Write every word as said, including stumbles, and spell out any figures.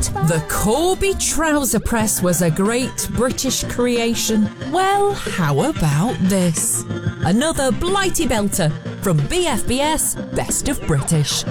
thought the Corby trouser press was a great British creation? Well, how about this? Another Blighty belter from B F B S Best of British.